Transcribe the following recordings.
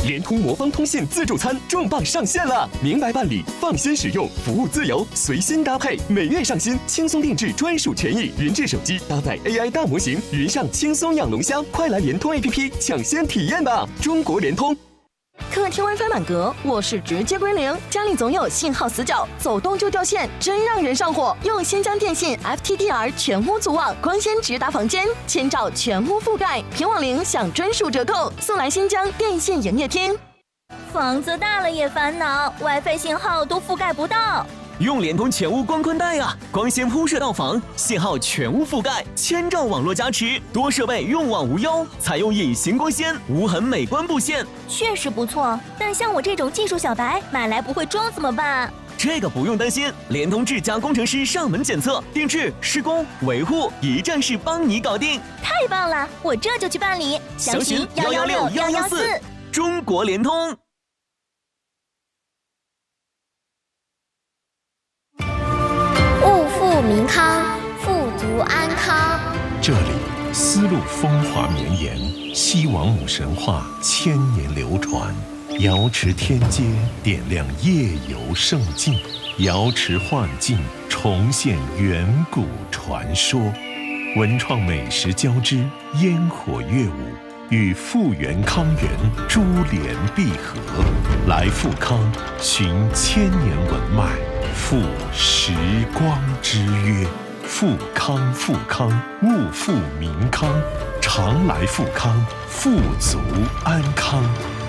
联通魔方通信自助餐重磅上线了，明白办理，放心使用，服务自由，随心搭配，每月上新，轻松定制专属权益，云智手机搭载 AI 大模型，云上轻松养龙虾，快来联通 APP 抢先体验吧！中国联通。 客厅 WiFi 满格，卧室直接归零，家里总有信号死角，走动就掉线，真让人上火。用新疆电信 FTTR 全屋组网，光纤直达房间，千兆全屋覆盖，平网零享专属折扣，速来新疆电信营业厅。 房子大了也烦恼 ，WiFi 信号都覆盖不到。 用联通全屋光宽带啊，光纤铺设到房，信号全屋覆盖，千兆网络加持，多设备用网无忧，采用隐形光纤，无痕美观布线， 确实不错。但像我这种技术小白，买来不会装怎么办？ 这个不用担心，联通智家工程师上门检测、定制、施工、维护，一站式帮你搞定。 太棒了，我这就去办理。详询116114。 中国联通。 民康，富足安康。 这里丝路风华绵延，西王母神话千年流传。瑶池天街点亮夜游胜境，瑶池幻境重现远古传说。文创美食交织，烟火乐舞与富源康源珠联璧合。来富康，寻千年文脉。赴时光之约，富康富康，物富民康，常来富康，富足安康。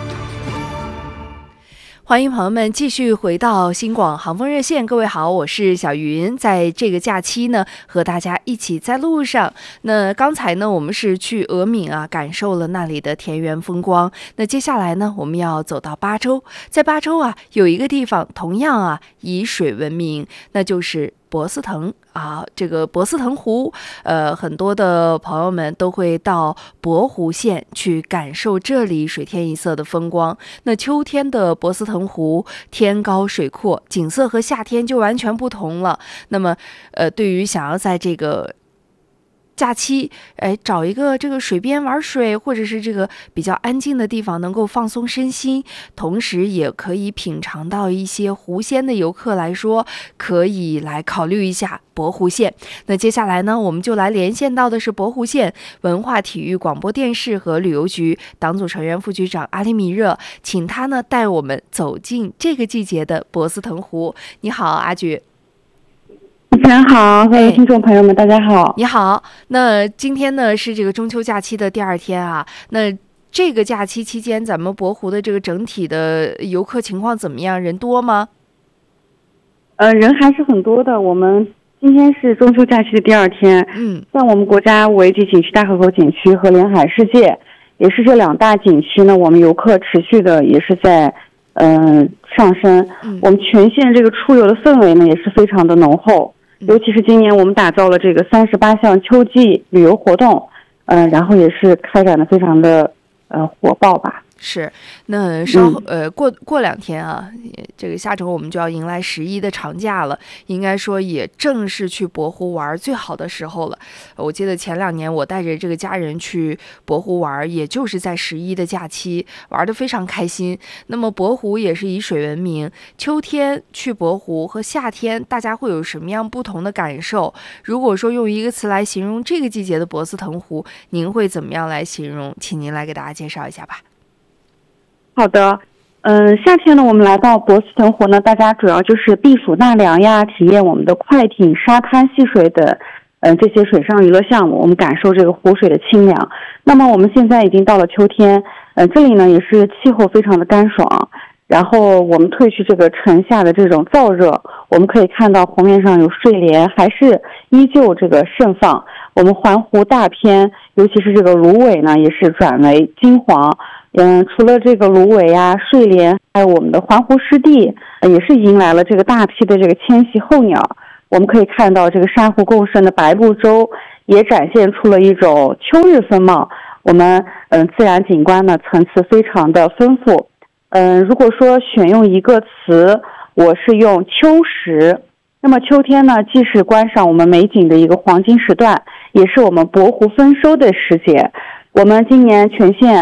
欢迎朋友们继续回到新广航风热线，各位好，我是小云。在这个假期呢，和大家一起在路上。那刚才呢，我们是去俄闽啊，感受了那里的田园风光。那接下来呢，我们要走到巴州，在巴州啊，有一个地方同样啊以水闻名，那就是博斯腾啊，这个博斯腾湖，很多的朋友们都会到博湖县去感受这里水天一色的风光。那秋天的博斯腾湖，天高水阔，景色和夏天就完全不同了。那么，对于想要在这个假期，找一个这个水边玩水，或者是这个比较安静的地方，能够放松身心，同时也可以品尝到一些湖鲜的游客来说，可以来考虑一下博湖县。那接下来呢，我们就来连线到的是博湖县文化体育广播电视和旅游局党组成员副局长阿里米热，请他呢带我们走进这个季节的博斯腾湖。你好，阿局。 主持人好，各位听众朋友们，大家好。 你好，那今天呢是这个中秋假期的第2天啊，那这个假期期间，咱们博湖的这个整体的游客情况怎么样？人多吗？ 人还是很多的。我们今天是中秋假期的第2天，像我们国家五 A 级景区大河口景区和连海世界，也是这2大景区呢，我们游客持续的也是在上升。我们全县这个出游的氛围呢也是非常的浓厚。尤其是今年我们打造了这个38项秋季旅游活动，然后也是开展的非常的火爆吧。 是，那过2天啊，这个下周我们就要迎来11的长假了，应该说也正是去博湖玩最好的时候了。我记得前2年我带着这个家人去博湖玩，也就是在11的假期，玩得非常开心。那么博湖也是以水闻名，秋天去博湖和夏天大家会有什么样不同的感受？如果说用一个词来形容这个季节的博斯腾湖，您会怎么样来形容？请您来给大家介绍一下吧。 好的，夏天呢，我们来到博斯腾湖呢，大家主要就是避暑纳凉呀，体验我们的快艇、沙滩戏水的，这些水上娱乐项目，我们感受这个湖水的清凉。那么我们现在已经到了秋天，这里呢也是气候非常的干爽，然后我们褪去这个晨夏的这种燥热，我们可以看到湖面上有睡莲，还是依旧这个盛放。我们环湖大片，尤其是这个芦苇呢，也是转为金黄。除了这个芦苇啊、睡莲，还有我们的环湖湿地，也是迎来了这个大批的这个迁徙候鸟。我们可以看到这个珊瑚共生的白鹭洲，也展现出了一种秋日风貌。我们自然景观呢层次非常的丰富。如果说选用一个词，我是用秋实。那么秋天呢，既是观赏我们美景的一个黄金时段，也是我们博湖丰收的时节。我们今年全县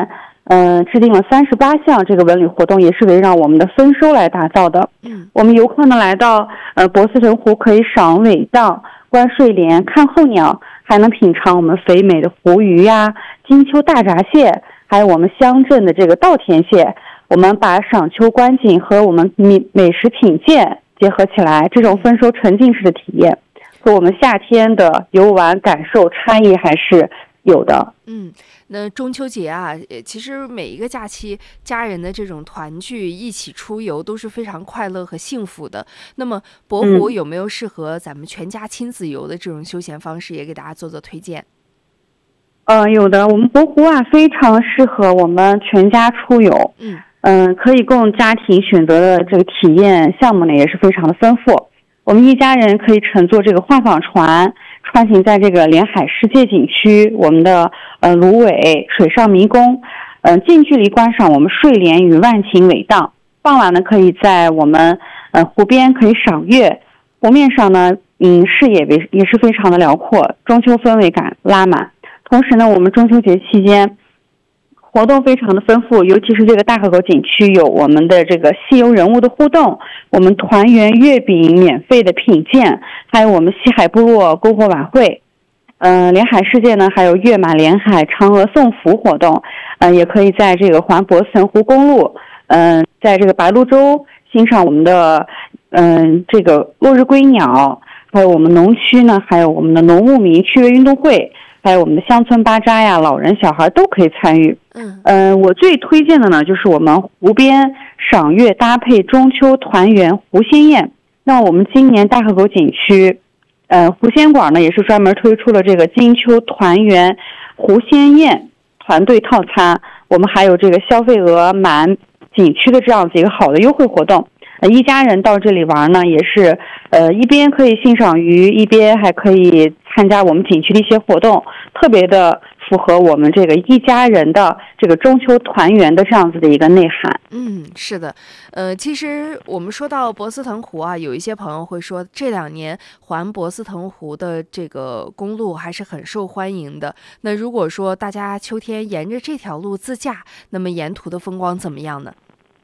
制定了38项这个文旅活动，也是围绕我们的丰收来打造的。我们游客呢来到博斯腾湖，可以赏尾荡、观睡莲、看候鸟，还能品尝我们肥美的湖鱼呀、金秋大闸蟹，还有我们乡镇的这个稻田蟹。我们把赏秋观景和我们美食品鉴结合起来，这种丰收沉浸式的体验和我们夏天的游玩感受差异还是有的。 那中秋节啊，其实每一个假期，家人的这种团聚、一起出游都是非常快乐和幸福的。那么博湖有没有适合咱们全家亲子游的这种休闲方式，也给大家做做推荐？ 有的，我们博湖啊非常适合我们全家出游。可以供家庭选择的这个体验项目呢也是非常的丰富。我们一家人可以乘坐这个画舫船，穿行在这个连海世界景区，我们的芦苇水上迷宫，近距离观赏我们睡莲与万顷尾荡。傍晚呢，可以在我们湖边可以赏月，湖面上呢，视野也是非常的辽阔，中秋氛围感拉满。同时呢，我们中秋节期间活动非常的丰富，尤其是这个大河口景区有我们的这个西游人物的互动，我们团圆月饼免费的品鉴，还有我们西海部落篝火晚会。连海世界呢还有跃马连海、嫦娥送福活动。也可以在这个环博斯腾湖公路，在这个白鹭洲欣赏我们的这个落日归鸟，还有我们农区呢还有我们的农牧民趣味运动会，还有我们的乡村巴扎呀，老人小孩都可以参与。我最推荐的呢就是我们湖边赏月搭配中秋团圆湖鲜宴。那我们今年大河口景区湖鲜馆呢也是专门推出了这个金秋团圆湖鲜宴团队套餐，我们还有这个消费额满景区的这样子一个好的优惠活动。一家人到这里玩呢，也是一边可以欣赏鱼，一边还可以参加我们景区的一些活动，特别的符合我们这个一家人的这个中秋团圆的这样子的一个内涵。 是的，其实我们说到博斯腾湖啊，有一些朋友会说，这2年环博斯腾湖的这个公路还是很受欢迎的。那如果说大家秋天沿着这条路自驾，那么沿途的风光怎么样呢？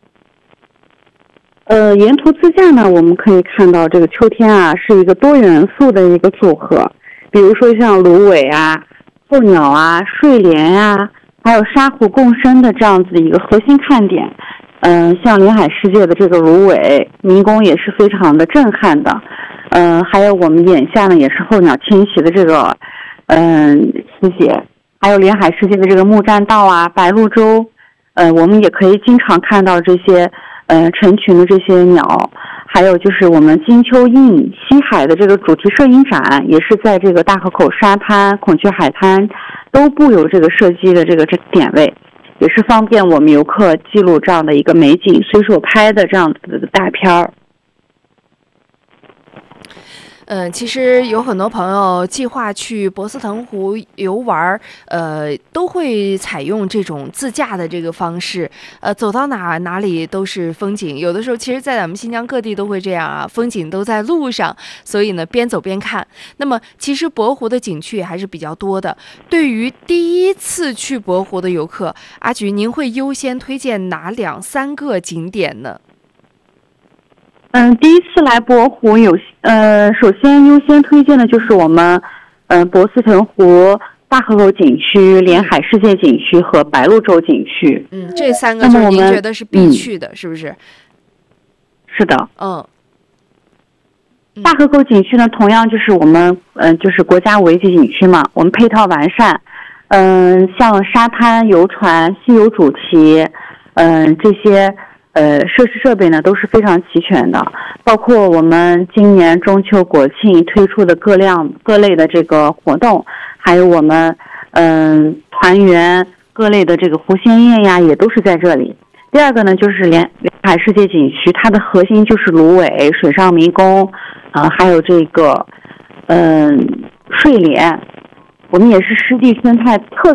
沿途自驾呢，我们可以看到这个秋天啊是一个多元素的一个组合，比如说像芦苇啊、候鸟啊、睡莲啊，还有沙湖共生的这样子的一个核心看点。像连海世界的这个芦苇迷宫也是非常的震撼的。还有我们眼下呢也是候鸟迁徙的这个季节，还有连海世界的这个木栈道啊、白鹭洲，我们也可以经常看到这些成群的这些鸟。还有就是我们金秋映西海的这个主题摄影展，也是在这个大河口沙滩、孔雀海滩都布有这个设计的这个点位，也是方便我们游客记录这样的一个美景，随手拍的这样子的大片儿。 其实有很多朋友计划去博斯腾湖游玩，都会采用这种自驾的这个方式，走到哪里都是风景。有的时候，其实，在咱们新疆各地都会这样啊，风景都在路上，所以呢，边走边看。那么，其实博湖的景区也还是比较多的。对于第一次去博湖的游客，阿菊，您会优先推荐哪2、3个景点呢？ 第一次来博湖首先优先推荐的就是我们博斯腾湖大河口景区、连海世界景区和白鹭洲景区。 这3个就是您觉得是必去的，是不是？ 是的。大河口景区呢，同样就是我们就是国家5A级景区嘛，我们配套完善。像沙滩、游船、西游主题，这些设施设备呢都是非常齐全的，包括我们今年中秋国庆推出的各类的这个活动，还有我们团圆各类的这个湖鲜宴呀，也都是在这里。第二个呢，就是连海世界景区，它的核心就是芦苇、水上迷宫，还有这个睡莲。我们也是湿地生态特